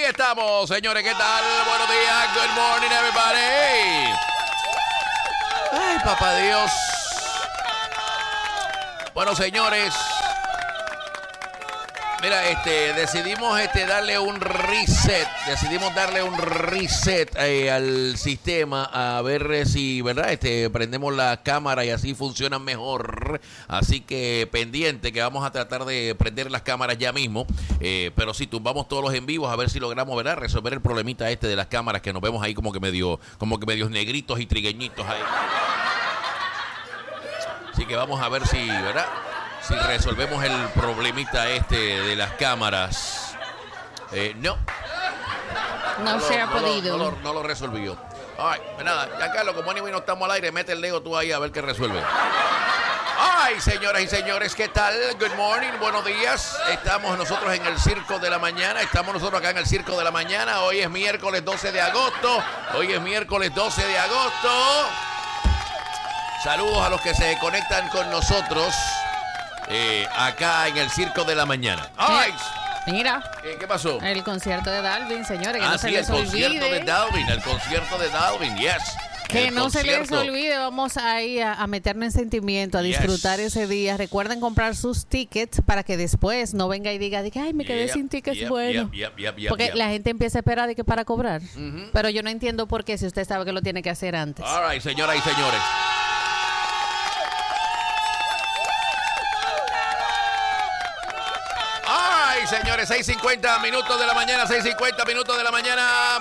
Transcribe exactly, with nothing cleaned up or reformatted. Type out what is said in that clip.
Ahí estamos, señores, ¿qué tal? Buenos días, good morning, everybody. Ay, papá Dios. Bueno, señores, mira, este, decidimos este, darle un reset, decidimos darle un reset eh, al sistema a ver eh, si, ¿verdad? Este, prendemos la cámara y así funcionan mejor. Así que pendiente que vamos a tratar de prender las cámaras ya mismo. Eh, pero sí, tumbamos todos los en vivos a ver si logramos, ¿verdad? Resolver el problemita este de las cámaras que nos vemos ahí como que medio, como que medios negritos y trigueñitos ahí. Así que vamos a ver si, ¿verdad? Si resolvemos el problemita este de las cámaras. Eh, no. No, no se ha no podido. Lo, no, lo, no lo resolvió. Ay, nada, ya Carlos, como anyway no estamos al aire, mete el dedo tú ahí a ver qué resuelve. Ay, señoras y señores, ¿qué tal? Good morning, buenos días. Estamos nosotros en el Circo de la Mañana. Estamos nosotros acá en el Circo de la Mañana. Hoy es miércoles doce de agosto. Hoy es miércoles doce de agosto. Saludos a los que se conectan con nosotros eh, acá en el Circo de la Mañana. ¡Ay! Mira. Eh, ¿Qué pasó? El concierto de Dalvin, señores, que ah, no sí, se les el olvide. concierto de Dalvin, el concierto de Dalvin, yes. Que el no concierto. se les olvide, vamos ahí a, a meternos en sentimiento, a disfrutar Yes. ese día. Recuerden comprar sus tickets para que después no venga y diga, de que, ay, me quedé Yep, sin tickets, yep, bueno. yep, yep, yep, Porque yep. la gente empieza a esperar de que para cobrar. Uh-huh. Pero yo no entiendo por qué, si usted sabe que lo tiene que hacer antes. All right, señoras y señores. Ay, señores, seis cincuenta minutos de la mañana, seis cincuenta minutos de la mañana.